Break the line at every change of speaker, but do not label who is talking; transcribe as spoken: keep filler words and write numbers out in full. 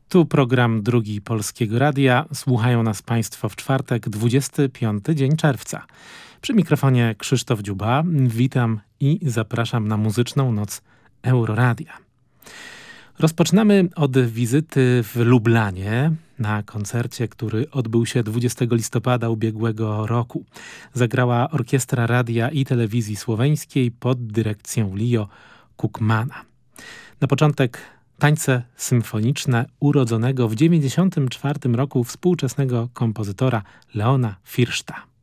Tu program Drugi Polskiego Radia. Słuchają nas Państwo w czwartek, dwudziesty piąty dzień czerwca. Przy mikrofonie Krzysztof Dziuba. Witam i zapraszam na muzyczną noc Euroradia. Rozpoczynamy od wizyty w Lublanie na koncercie, który odbył się dwudziestego listopada ubiegłego roku. Zagrała Orkiestra Radia i Telewizji Słoweńskiej pod dyrekcją Leo Kukmana. Na początek tańce symfoniczne urodzonego w dziewięćdziesiątym czwartym roku współczesnego kompozytora Leona Firszta.